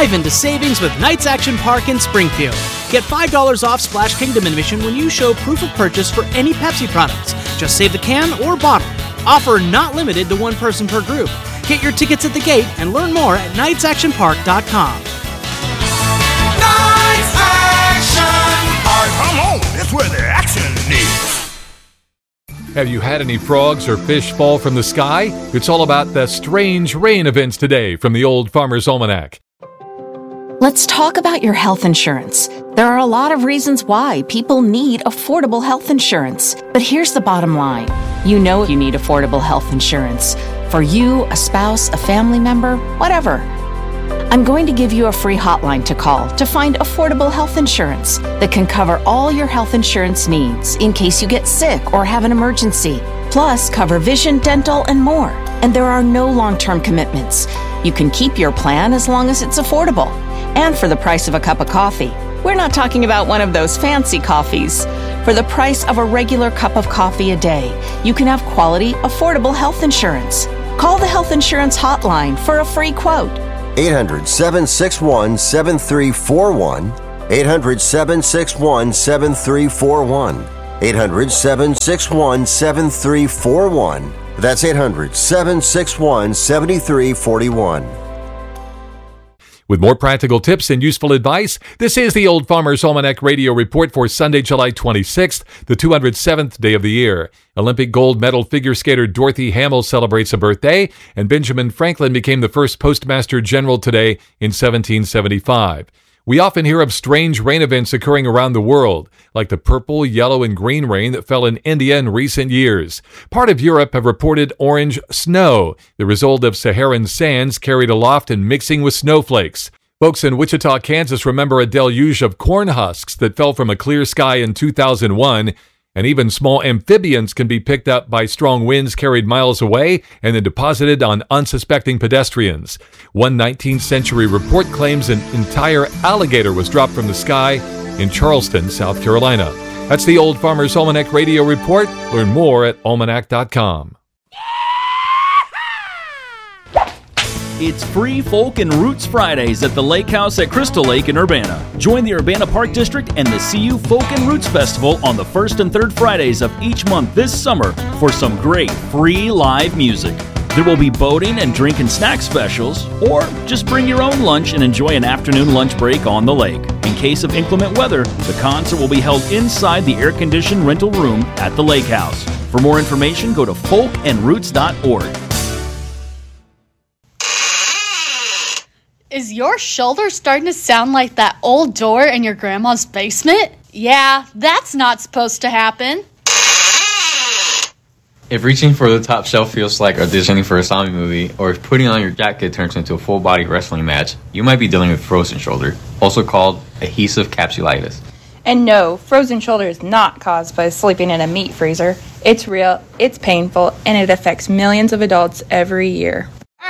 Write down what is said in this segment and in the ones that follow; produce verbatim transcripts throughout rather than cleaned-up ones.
Dive into savings with Knights Action Park in Springfield. Get five dollars off Splash Kingdom admission when you show proof of purchase for any Pepsi products. Just save the can or bottle. Offer not limited to one person per group. Get your tickets at the gate and learn more at knights action park dot com. Knights Action Park. Come on, that's where the action is. Have you had any frogs or fish fall from the sky? It's all about the strange rain events today from the Old Farmer's Almanac. Let's talk about your health insurance. There are a lot of reasons why people need affordable health insurance. But here's the bottom line. You know you need affordable health insurance. For you, a spouse, a family member, whatever. I'm going to give you a free hotline to call to find affordable health insurance that can cover all your health insurance needs in case you get sick or have an emergency. Plus, cover vision, dental, and more. And there are no long-term commitments. You can keep your plan as long as it's affordable. And for the price of a cup of coffee. We're not talking about one of those fancy coffees. For the price of a regular cup of coffee a day, you can have quality, affordable health insurance. Call the Health Insurance Hotline for a free quote. eight hundred, seven six one, seven three four one. eight hundred, seven six one, seven three four one. eight hundred, seven six one, seven three four one. That's eight hundred, seven six one, seven three four one. With more practical tips and useful advice, this is the Old Farmer's Almanac Radio Report for Sunday, July twenty-sixth, the two hundred seventh day of the year. Olympic gold medal figure skater Dorothy Hamill celebrates a birthday, and Benjamin Franklin became the first postmaster general today in seventeen seventy-five. We often hear of strange rain events occurring around the world, like the purple, yellow, and green rain that fell in India in recent years. Part of Europe have reported orange snow, the result of Saharan sands carried aloft and mixing with snowflakes. Folks in Wichita, Kansas remember a deluge of corn husks that fell from a clear sky in two thousand one. And even small amphibians can be picked up by strong winds carried miles away and then deposited on unsuspecting pedestrians. One nineteenth century report claims an entire alligator was dropped from the sky in Charleston, South Carolina. That's the Old Farmer's Almanac Radio Report. Learn more at almanac dot com. It's Free Folk and Roots Fridays at the Lake House at Crystal Lake in Urbana. Join the Urbana Park District and the C U Folk and Roots Festival on the first and third Fridays of each month this summer for some great free live music. There will be boating and drink and snack specials, or just bring your own lunch and enjoy an afternoon lunch break on the lake. In case of inclement weather, the concert will be held inside the air-conditioned rental room at the Lake House. For more information, go to folk and roots dot org. Is your shoulder starting to sound like that old door in your grandma's basement? Yeah, that's not supposed to happen. If reaching for the top shelf feels like auditioning for a zombie movie, or if putting on your jacket turns into a full-body wrestling match, you might be dealing with frozen shoulder, also called adhesive capsulitis. And no, frozen shoulder is not caused by sleeping in a meat freezer. It's real, it's painful, and it affects millions of adults every year.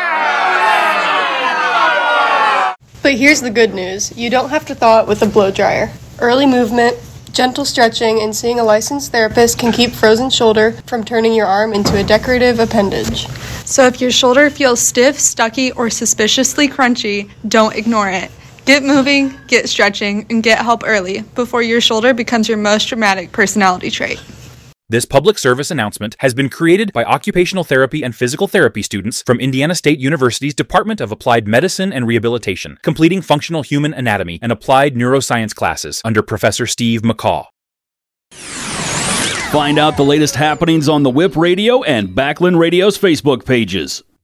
But here's the good news. You don't have to thaw it with a blow dryer. Early movement, gentle stretching, and seeing a licensed therapist can keep frozen shoulder from turning your arm into a decorative appendage. So if your shoulder feels stiff, stucky, or suspiciously crunchy, don't ignore it. Get moving, get stretching, and get help early before your shoulder becomes your most dramatic personality trait. This public service announcement has been created by occupational therapy and physical therapy students from Indiana State University's Department of Applied Medicine and Rehabilitation, completing functional human anatomy and applied neuroscience classes under Professor Steve McCaw. Find out the latest happenings on the Whip Radio and Backlund Radio's Facebook pages.